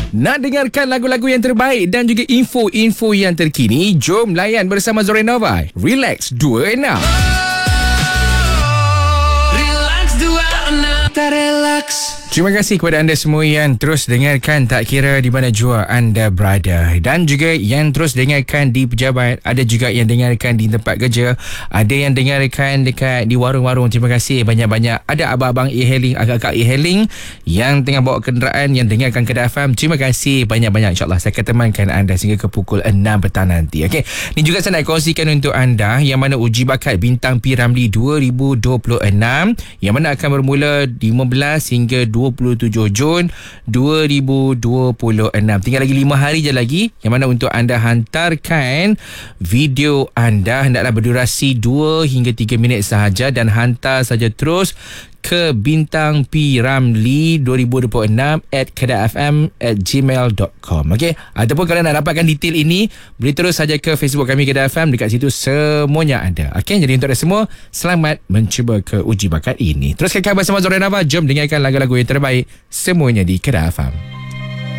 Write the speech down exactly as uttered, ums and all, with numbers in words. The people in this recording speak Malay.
Nak dengarkan lagu-lagu yang terbaik dan juga info-info yang terkini? Jom layan bersama Zorenova. Relax dua enam. Relax dua enam. Relax. Terima kasih kepada anda semua yang terus dengarkan tak kira di mana jua anda berada, dan juga yang terus dengarkan di pejabat, ada juga yang dengarkan di tempat kerja, ada yang dengarkan dekat di warung-warung. Terima kasih banyak-banyak. Ada abang-abang e-hailing, agak-agak e-hailing yang tengah bawa kenderaan yang dengarkan Kedah F M. Terima kasih banyak-banyak. InsyaAllah saya akan temankan anda sehingga ke pukul enam petang nanti. Okey, ni juga saya nak kongsikan untuk anda yang mana uji bakat Bintang P Ramlee dua ribu dua puluh enam yang mana akan bermula lima belas hingga dua puluh tujuh Jun dua ribu dua puluh enam. Tinggal lagi lima hari je lagi, yang mana untuk anda hantarkan video anda hendaklah berdurasi dua hingga tiga minit sahaja dan hantar saja terus ke Bintang P Ramlee dua ribu dua puluh enam at kedahfm at gmail dot com. Okey, ataupun kalau nak dapatkan detail ini, boleh terus saja ke Facebook kami Kedah F M. Dekat situ semuanya ada. Okey, jadi untuk anda semua, selamat mencuba ke uji bakat ini. Teruskan khabar bersama Zorenova. Jom dengarkan lagu-lagu yang terbaik semuanya di Kedah F M.